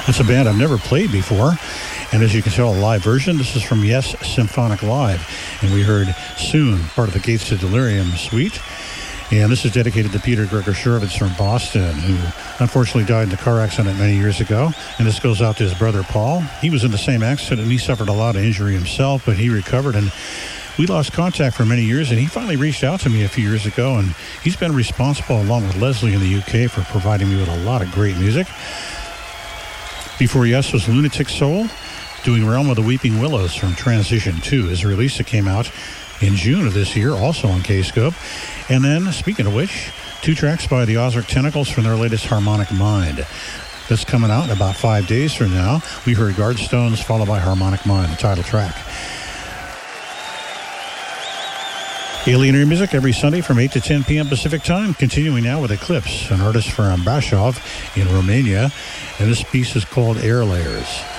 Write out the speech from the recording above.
It's a band I've never played before, and as you can tell, a live version. This is from Yes Symphonic Live, and we heard Soon, part of the Gates to Delirium suite. And this is dedicated to Peter Gregor-Shurowitz from Boston, who unfortunately died in a car accident many years ago. And this goes out to his brother Paul. He was in the same accident, and he suffered a lot of injury himself, but he recovered, and we lost contact for many years, and he finally reached out to me a few years ago, and he's been responsible, along with Leslie in the UK, for providing me with a lot of great music. Before Yes was Lunatic Soul, doing Realm of the Weeping Willows from Transition 2, his release that came out in June of this year, also on Kscope. And then, speaking of which, 2 tracks by the Ozric Tentacles from their latest Harmonic Mind. That's coming out in about 5 days from now. We heard Guardstones, followed by Harmonic Mind, the title track. Alienary music every Sunday from 8 to 10 p.m. Pacific Time. Continuing now with Eclipse, an artist from Brașov in Romania. And this piece is called Air Layers.